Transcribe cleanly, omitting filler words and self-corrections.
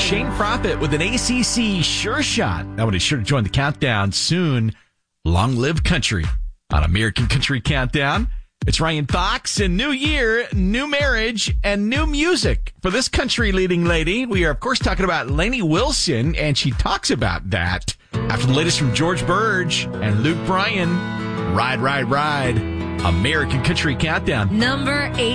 Shane Prophet with an ACC sure shot. That one is sure to join the countdown soon. Long live country on American Country Countdown. It's Ryan Fox, and new year, new marriage, and new music for this country leading lady. We are, of course, talking about Lainey Wilson, and she talks about that after the latest from George Burge and Luke Bryan. Ride, ride, ride. American Country Countdown. Number 8.